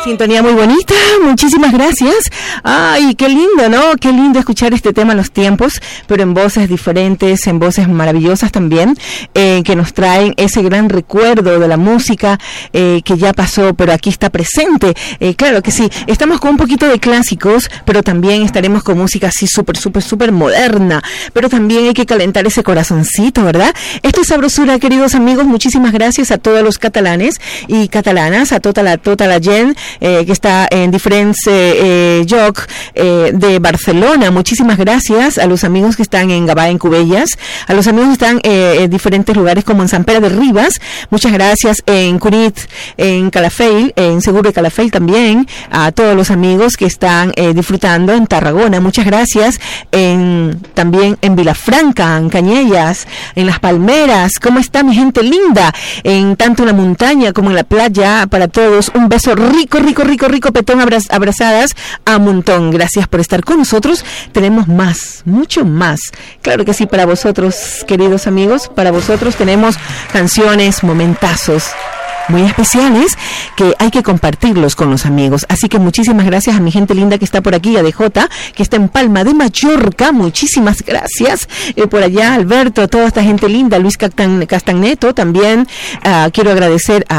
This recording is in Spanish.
Sintonía muy bonita, muchísimas gracias. Ay, qué lindo, ¿no? Qué lindo escuchar este tema, Los Tiempos, pero en voces diferentes, en voces maravillosas también, que nos traen ese gran recuerdo de la música que ya pasó, pero aquí está presente. Claro que sí, estamos con un poquito de clásicos, pero también estaremos con música así súper moderna, pero también hay que calentar ese corazoncito, ¿verdad? Esto es Sabrosura, queridos amigos, muchísimas gracias a todos los catalanes y catalanas, a tota la gent que está en diferents llocs de Barcelona. Muchísimas gracias a los amigos que están en Gavà, en Cubelles, a los amigos que están en diferentes lugares como en Sant Pere de Ribes. Muchas gracias en Cunit, en Calafell, en Segur de Calafell también, a todos los amigos que están disfrutando en Tarragona. Muchas gracias también en Vilafranca, en Cañellas, en Las Palmeras. ¿Cómo está mi gente linda? En tanto en la montaña como en la playa, para todos un beso rico, petón, abrazadas a montón. Gracias por estar con nosotros. Tenemos más, mucho más. Claro que sí, para vosotros, queridos amigos, para vosotros tenemos canciones, momentazos muy especiales que hay que compartirlos con los amigos. Así que muchísimas gracias a mi gente linda que está por aquí, a DJ, que está en Palma de Mallorca. Muchísimas gracias. Por allá, Alberto, a toda esta gente linda, Luis Castagneto también. Quiero agradecer a